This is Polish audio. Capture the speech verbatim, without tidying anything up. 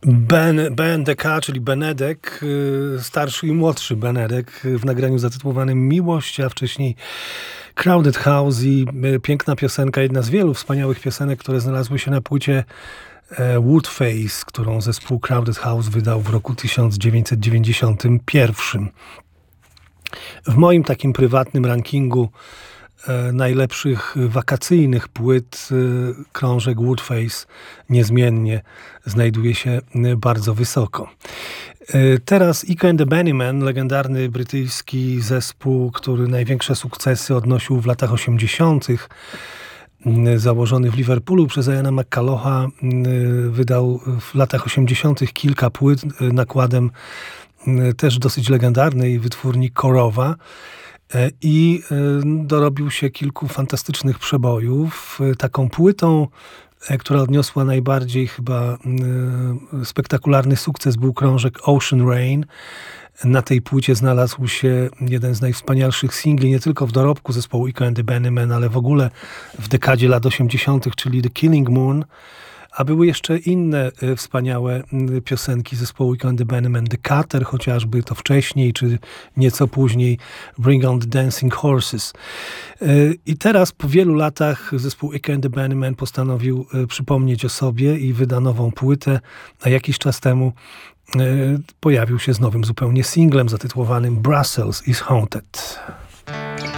Ben, Ben D K, czyli Benedek, starszy i młodszy Benedek w nagraniu zatytułowanym Miłość, a wcześniej Crowded House i piękna piosenka, jedna z wielu wspaniałych piosenek, które znalazły się na płycie Woodface, którą zespół Crowded House wydał w roku tysiąc dziewięćset dziewięćdziesiątym pierwszym. W moim takim prywatnym rankingu najlepszych wakacyjnych płyt krążek Woodface niezmiennie znajduje się bardzo wysoko. Teraz Echo and the Bunnymen, legendarny brytyjski zespół, który największe sukcesy odnosił w latach osiemdziesiątych, założony w Liverpoolu przez Iana McCallocha, wydał w latach osiemdziesiątych kilka płyt nakładem też dosyć legendarnej wytwórni Korowa i dorobił się kilku fantastycznych przebojów. Taką płytą, która odniosła najbardziej chyba spektakularny sukces, był krążek Ocean Rain. Na tej płycie znalazł się jeden z najwspanialszych singli, nie tylko w dorobku zespołu Echo and the Bunnymen, ale w ogóle w dekadzie lat osiemdziesiątych, czyli The Killing Moon. A były jeszcze inne wspaniałe piosenki zespołu Echo and the Bunnymen, The Cutter chociażby, to wcześniej, czy nieco później Bring on the Dancing Horses. I teraz po wielu latach zespół Echo and the Bunnymen postanowił przypomnieć o sobie i wyda nową płytę, a jakiś czas temu pojawił się z nowym zupełnie singlem zatytułowanym Brussels is Haunted.